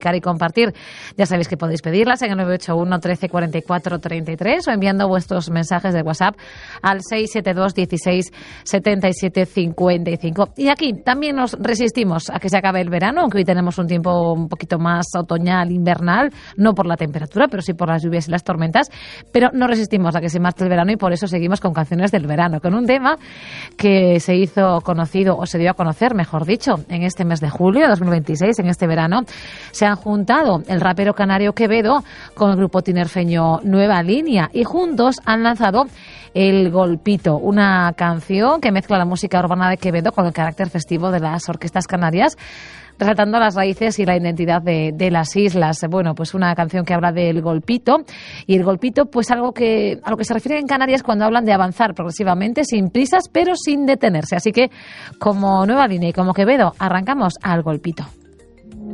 dedicar y compartir. Ya sabéis que podéis pedirlas en el 981 13 44 33 o enviando vuestros mensajes de WhatsApp al 672 16 77 55. Y aquí también nos resistimos a que se acabe el verano, aunque hoy tenemos un tiempo un poquito más otoñal, invernal, no por la temperatura, pero sí por las lluvias y las tormentas, pero no resistimos a que se marche el verano y por eso seguimos con canciones del verano, con un tema que se hizo conocido, o se dio a conocer, mejor dicho, en este mes de julio de 2026, en este verano. Se han juntado el rapero canario Quevedo con el grupo tinerfeño Nueva Línea y juntos han lanzado El Golpito, una canción que mezcla la música urbana de Quevedo con el carácter festivo de las orquestas canarias, resaltando las raíces y la identidad de las islas. Bueno, pues una canción que habla del golpito, y el golpito, pues a lo que se refiere en Canarias cuando hablan de avanzar progresivamente, sin prisas, pero sin detenerse. Así que, como Nueva Línea y como Quevedo, arrancamos al golpito.